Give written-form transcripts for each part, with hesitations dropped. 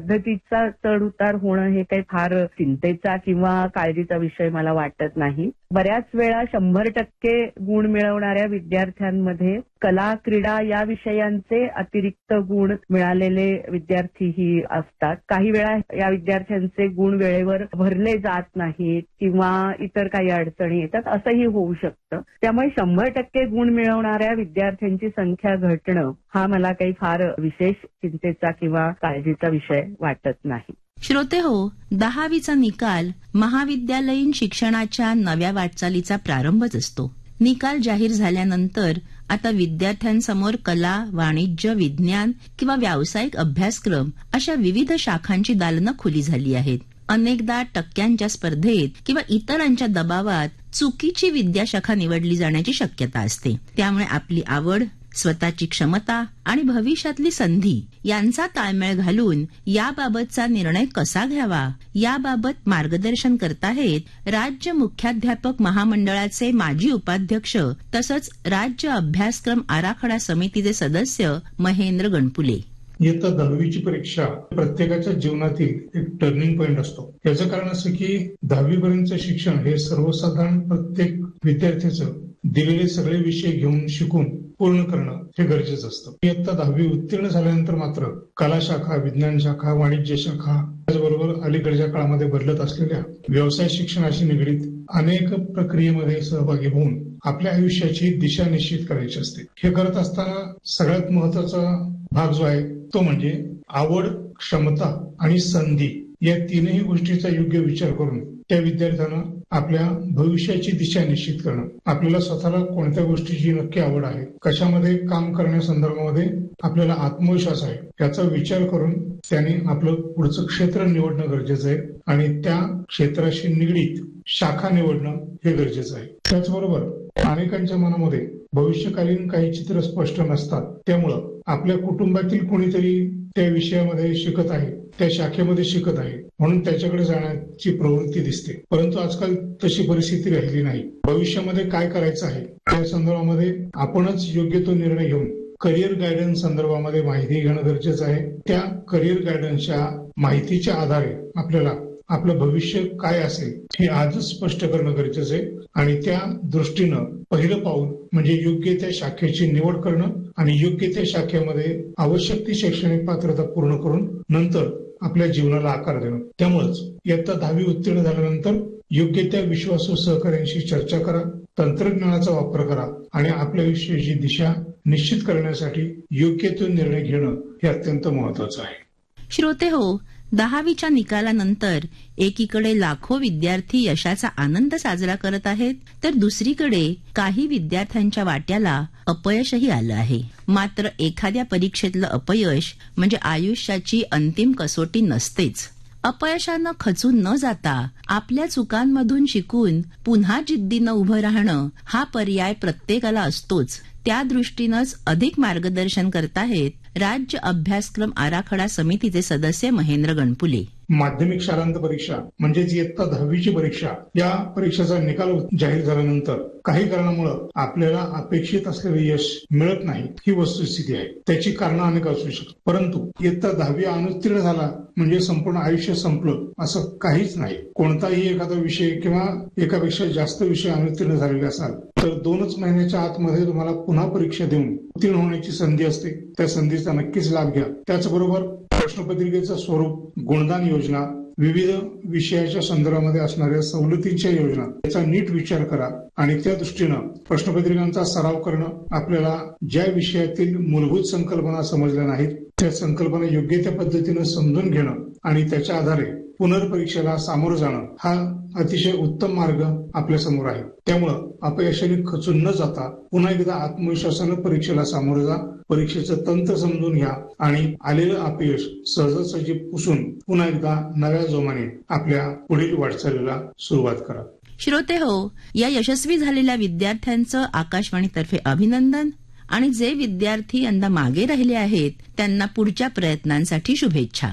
पद्धतीचा चढ उतार होणं हे काही फार चिंतेचा किंवा काळजीचा विषय मला वाटत नाही. बऱ्याच वेळा 100% गुण मिळवणाऱ्या विद्यार्थ्यांमध्ये कला, क्रीडा या विषयांचे अतिरिक्त गुण मिळालेले विद्यार्थीही असतात. काही वेळा या विद्यार्थ्यांचे गुण वेळेवर भरले जात नाहीत किंवा इतर काही अडचणी येतात, असंही होऊ शकतं. त्यामुळे 100% गुण मिळवणाऱ्या विद्यार्थ्यांची संख्या घटणं हा मला काही फार विशेष चिंतेचा किंवा काळजीचा विषय वाटत नाही. श्रोते हो, 10वीचा निकाल महाविद्यालयीन शिक्षणाच्या नव्या वाटचालीचा प्रारंभच असतो. निकाल जाहीर झाल्यानंतर आता विद्यार्थ्यांसमोर कला, वाणिज्य, विज्ञान किंवा व्यावसायिक अभ्यासक्रम अशा विविध शाखांची दालनं खुली झाली आहेत. अनेकदा टक्क्यांच्या स्पर्धेत किंवा इतरांच्या दबावात चुकीची विद्याशाखा निवडली जाण्याची शक्यता असते. त्यामुळे आपली आवड, स्वतःची क्षमता आणि भविष्यातली संधी यांचा ताळमेळ घालून याबाबतचा निर्णय कसा घ्यावा याबाबत मार्गदर्शन करताहेत राज्य मुख्याध्यापक महामंडळाचे माजी उपाध्यक्ष तसंच राज्य अभ्यासक्रम आराखडा समितीचे सदस्य महेंद्र गणपुले. इयत्ता 10वीची परीक्षा प्रत्येकाच्या जीवनातील एक टर्निंग पॉइंट असतो. याचं कारण असं की 10वी पर्यंतचं शिक्षण हे सर्वसाधारण प्रत्येक विद्यार्थ्याचं दिलेले सगळे विषय घेऊन शिकून पूर्ण करणं हे गरजेचं असतं. इयत्ता 10वी उत्तीर्ण झाल्यानंतर मात्र कला शाखा, विज्ञान शाखा, वाणिज्य शाखा त्याचबरोबर अलीकडच्या काळामध्ये बदलत असलेल्या व्यवसाय शिक्षणाशी निगडीत अनेक प्रक्रियेमध्ये सहभागी होऊन आपल्या आयुष्याची दिशा निश्चित करायची असते. हे करत असताना सगळ्यात महत्वाचा भाग जो आहे तो म्हणजे आवड, क्षमता आणि संधी या तीनही गोष्टीचा योग्य विचार करून त्या विद्यार्थ्यांना आपल्या भविष्याची दिशा निश्चित करणं. आपल्याला स्वतःला कोणत्या गोष्टीची नक्की आवड आहे, कशामध्ये काम करण्यासंदर्भामध्ये आपल्याला आत्मविश्वास आहे याचा विचार करून त्याने आपलं पुढचं क्षेत्र निवडणं गरजेचं आहे आणि त्या क्षेत्राशी निगडीत शाखा निवडणं हे गरजेचं आहे. त्याचबरोबर अनेकांच्या मनामध्ये भविष्यकालीन काही चित्र स्पष्ट नसतात. त्यामुळं आपल्या कुटुंबातील कोणीतरी त्या विषयामध्ये शिकत आहे, त्या शाखेमध्ये शिकत आहे म्हणून त्याच्याकडे जाण्याची प्रवृत्ती दिसते. परंतु आजकाल तशी परिस्थिती राहिली नाही. भविष्यामध्ये काय करायचं आहे त्या संदर्भामध्ये आपणच योग्य तो निर्णय घेऊन करिअर गायडन्स संदर्भामध्ये माहिती घेणं गरजेचं आहे. त्या करिअर गायडन्सच्या माहितीच्या आधारे आपल्याला आपलं भविष्य काय असेल हे आजच स्पष्ट करणं गरजेचं आहे आणि त्या दृष्टीनं पहिलं पाऊल म्हणजे योग्य त्या शाखेची निवड करणं आणि योग्य त्या शाखेमध्ये आवश्यक ती शैक्षणिक पात्रता पूर्ण करून नंतर आपल्या जीवनाला आकार देणं. त्यामुळेच इयत्ता 10वी उत्तीर्ण झाल्यानंतर योग्य त्या विश्वासू सहकाऱ्यांशी चर्चा करा, तंत्रज्ञानाचा वापर करा आणि आपल्या आयुष्याची दिशा निश्चित करण्यासाठी योग्य तो निर्णय घेणं हे अत्यंत महत्वाचं आहे. श्रोते हो, 10वीच्या निकालानंतर एकीकडे लाखो विद्यार्थी यशाचा आनंद साजरा करत आहेत तर दुसरीकडे काही विद्यार्थ्यांच्या वाट्याला अपयशही आलं आहे. मात्र एखाद्या परीक्षेतलं अपयश म्हणजे आयुष्याची अंतिम कसोटी नसतेच. अपयशानं खचून न जाता आपल्या चुकांमधून शिकून पुन्हा जिद्दीनं उभं राहणं हा पर्याय प्रत्येकाला असतोच. त्या दृष्टीनंच अधिक मार्गदर्शन करताहेत राज्य अभ्यासक्रम आराखडा समितीचे सदस्य महेंद्र गणपुले. माध्यमिक शालांत परीक्षा म्हणजेच इयत्ता 10वीची परीक्षा या परीक्षेचा निकाल जाहीर झाल्यानंतर काही कारणामुळे आपल्याला अपेक्षित असलेलं यश मिळत नाही ही वस्तुस्थिती आहे. त्याची कारणं अनेक असू शकतात. परंतु इयत्ता 10वी अनुत्तीर्ण झाला म्हणजे संपूर्ण आयुष्य संपलं असं काहीच नाही. कोणताही एखादा विषय किंवा एकापेक्षा जास्त विषय अनुत्तीर्ण झालेले असाल तर 2च महिन्याच्या आतमध्ये तुम्हाला पुन्हा परीक्षा देऊन उत्तीर्ण होण्याची संधी असते. त्या संधीचा नक्कीच लाभ घ्या. त्याचबरोबर प्रश्नपत्रिकेचं स्वरूप, गुणदान योजना, विविध विषयाच्या संदर्भामध्ये असणाऱ्या सवलतींच्या योजना याचा नीट विचार करा आणि त्या दृष्टीनं प्रश्नपत्रिकांचा सराव करणं, आपल्याला ज्या विषयातील मूलभूत संकल्पना समजल्या नाहीत त्या संकल्पना योग्य त्या पद्धतीनं समजून घेणं आणि त्याच्या आधारे पुनर्परीक्षेला सामोरं जाणं हा अतिशय उत्तम मार्ग आपल्या समोर आहे. त्यामुळं अपयशाने खचून न जाता पुन्हा एकदा आत्मविश्वासानं परीक्षेला सामोरं जा, परीक्षेचं तंत्र समजून घ्या आणि आलेलं अपयश सहजासहजी पुसून पुन्हा एकदा नव्या जोमाने आपल्या पुढील वाटचालीला सुरुवात करा. श्रोते हो, या यशस्वी झालेल्या विद्यार्थ्यांचं आकाशवाणीतर्फे अभिनंदन आणि जे विद्यार्थी यंदा मागे राहिले आहेत त्यांना पुढच्या प्रयत्नांसाठी शुभेच्छा.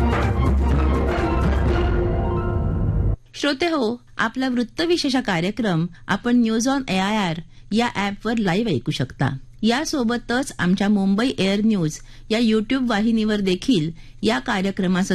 श्रोते हो, आपला वृत्तविशेष कार्यक्रम आपण न्यूज ऑन AIR या ॲपवर लाईव्ह ऐकू शकता. यासोबतच आमच्या मुंबई एअर न्यूज या YouTube वाहिनीवर देखील या कार्यक्रमाचं